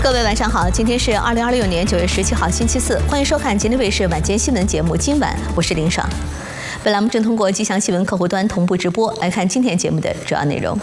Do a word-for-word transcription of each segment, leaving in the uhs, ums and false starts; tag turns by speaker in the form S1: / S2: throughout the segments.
S1: 各位晚上好，今天是二零二六年九月十七号星期四，欢迎收看吉林卫视晚间新闻节目。今晚我是林爽，本栏目正通过吉祥新闻客户端同步直播。来看今天节目的主要内容。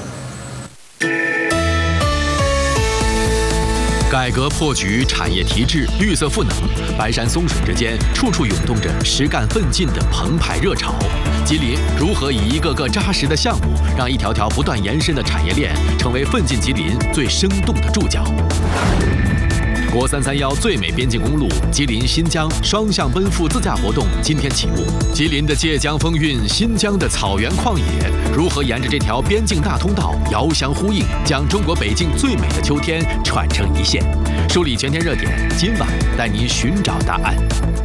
S2: 改革破局，产业提质，绿色赋能，白山松水之间，处处涌动着实干奋进的澎湃热潮。吉林如何以一个个扎实的项目，让一条条不断延伸的产业链成为奋进吉林最生动的注脚？国三三幺最美边境公路吉林新疆双向奔赴自驾活动今天启幕。吉林的界江风韵，新疆的草原旷野，如何沿着这条边境大通道遥相呼应，将中国北境最美的秋天串成一线？梳理全天热点，今晚带您寻找答案。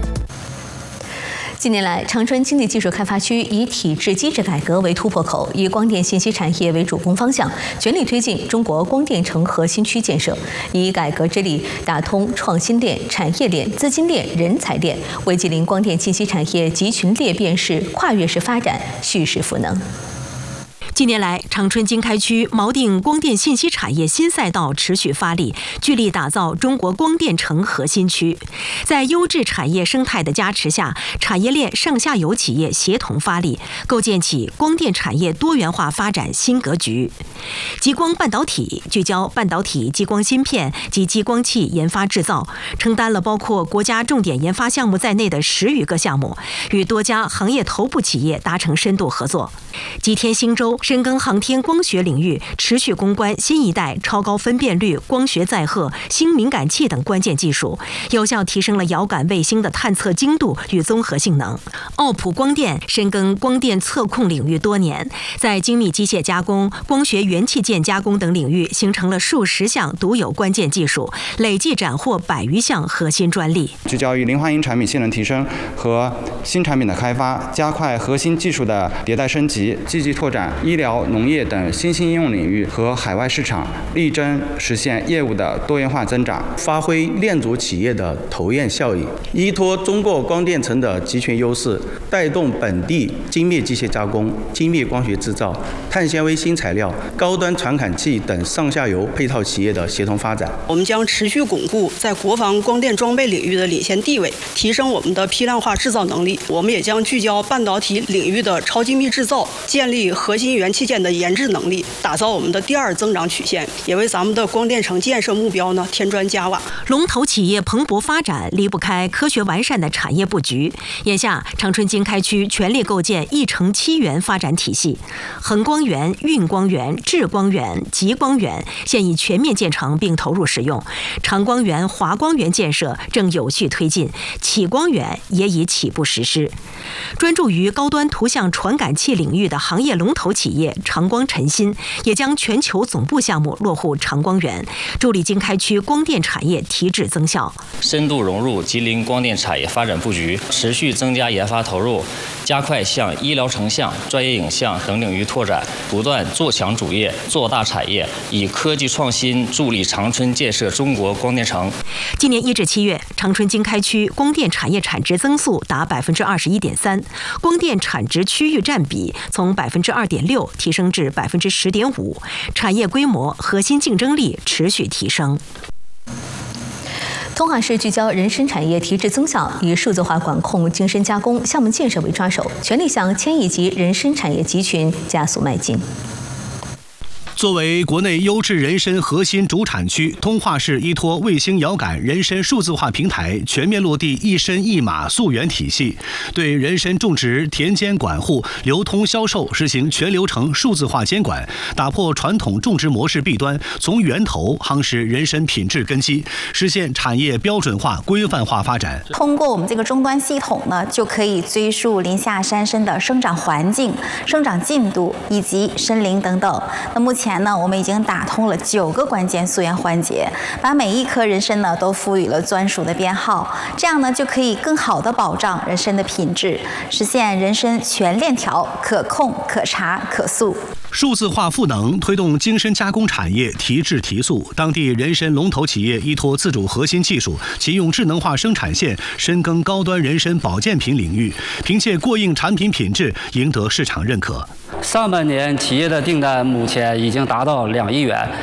S1: 近年来，长春经济技术开发区以体制机制改革为突破口，以光电信息产业为主攻方向，全力推进中国光电城核心区建设，以改革之力打通创新链、产业链、资金链、人才链，为吉林光电信息产业集群裂变式、跨越式发展蓄势赋能。
S3: 近年来，长春经开区锚定光电信息产业新赛道持续发力，聚力打造中国光电城核心区。在优质产业生态的加持下，产业链上下游企业协同发力，构建起光电产业多元化发展新格局。极光半导体聚焦半导体、激光芯片及激光器研发制造，承担了包括国家重点研发项目在内的十余个项目，与多家行业头部企业达成深度合作。吉天兴州深耕航天光学领域，持续攻关新一代超高分辨率光学载荷、星敏感器等关键技术，有效提升了遥感卫星的探测精度与综合性能。奥普光电深耕光电测控领域多年，在精密机械加工、光学元器件加工等领域形成了数十项独有关键技术，累计斩获百余项核心专利。
S4: 聚焦于零化音产品性能提升和新产品的开发，加快核心技术的迭代升级，积极拓展医疗、农业等新兴应用领域和海外市场，力争实现业务的多元化增长，
S5: 发挥链组企业的头雁效应，依托中国光电城的集群优势，带动本地精密机械加工、精密光学制造、碳纤维新材料、高端传感器等上下游配套企业的协同发展。
S6: 我们将持续巩固在国防光电装备领域的领先地位，提升我们的批量化制造能力。我们也将聚焦半导体领域的超精密制造，建立核心元器件的研制能力，打造我们的第二增长曲线，也为咱们的光电城建设目标呢添砖加瓦。
S3: 龙头企业蓬勃发展离不开科学完善的产业布局。眼下，长春经开区全力构建一城七园发展体系，恒光园、运光园、智光园、极光园现已全面建成并投入使用，长光园、华光园建设正有序推进，启光园也已起步实施。专注于高端图像传感器领域的行业龙头企业长光晨芯也将全球总部项目落户长光园，助力经开区光电产业提质增效，
S7: 深度融入吉林光电产业发展布局，持续增加研发投入，加快向医疗成像、专业影像等领域拓展，不断做强主业、做大产业，以科技创新助力长春建设中国光电城。
S3: 今年一至七月，长春经开区光电产业产值增速达百分之二十一点三，光电产值区域占比从百分之二点六提升至百分之十点五，产业规模、核心竞争力持续提升。
S1: 通化市聚焦人参产业提质增效，以数字化管控精深加工项目建设为抓手，全力向千亿级人参产业集群加速迈进。
S8: 作为国内优质人参核心主产区，通化市依托卫星遥感人参数字化平台，全面落地一参一码溯源体系，对人参种植、田间管护、流通销售实行全流程数字化监管，打破传统种植模式弊端，从源头夯实人参品质根基，实现产业标准化、规范化发展。
S9: 通过我们这个终端系统呢，就可以追溯林下山参的生长环境、生长进度以及参龄等等。那目前呢，我们已经打通了九个关键溯源环节，把每一颗人参呢都赋予了专属的编号，这样呢就可以更好的保障人参的品质，实现人参全链条可控、可查、可溯。
S8: 数字化赋能推动精深加工产业提质提速，当地人参龙头企业依托自主核心技术，启用智能化生产线，深耕高端人参保健品领域，凭借过硬产品品质赢得市场认可。
S10: 上半年企业的订单目前已经达到两亿元。